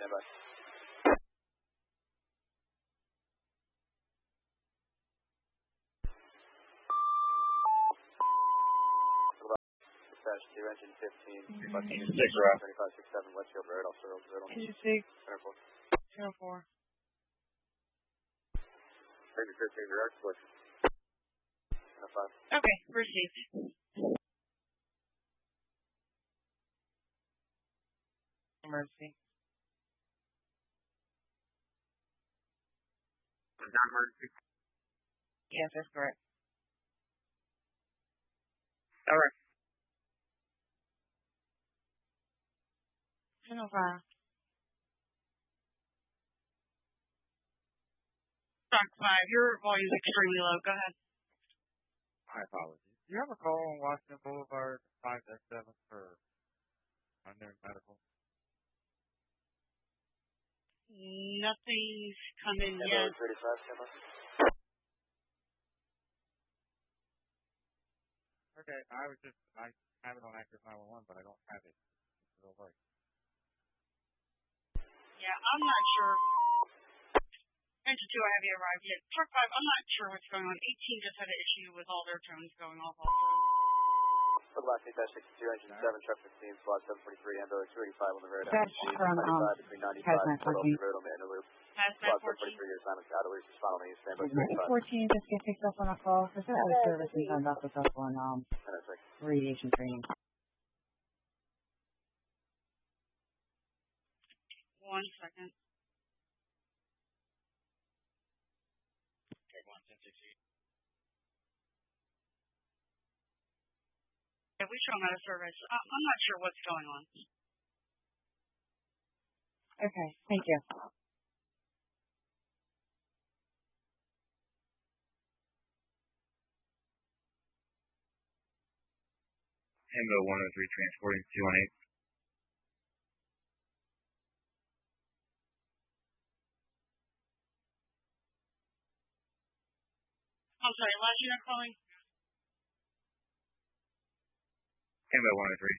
stand by. Dispatch 2, engine 15, Buckingham 2567, Westfield Road, also Road. Engine 6, 104. 104. Maybe 15, direct collision. 105. Okay, received. Emergency. Non-emergency? Yes, that's correct. All right. 105. Stock 5, your volume is extremely low. Go ahead. My apologies. Do you have a call on Washington Boulevard 5-7 for unknown medical? Nothing's come in yet. 35, stand by. Okay, I have it on Active 911, but I don't have it. It's real late. Yeah, I'm not sure. Engine 2, I have you arrived yet. Truck 5, I'm not sure what's going on. 18 just had an issue with all their tones going off also. For the last Dispatch 62, engine 7, truck 15, squad 743, ambulance 285 on the road. That's from, between 95 and 12 road on the inner loop. Hazmat Squad 743, 14. your assignment's out of lease, respond on the stand by 14 just get picked up on a call for some other services on Dr. Up on radiation training. 1 second. Yeah, we show them out of service. I'm not sure what's going on. Okay, thank you. Hembo 103 transporting 218. I'm sorry, last unit calling? Hembo 103.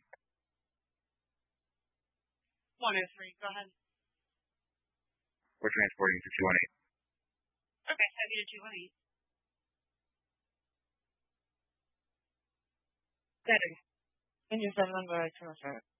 103, go ahead. We're transporting to 218. Okay, have you to 218. Setting. Engine 7, I'm going to 207.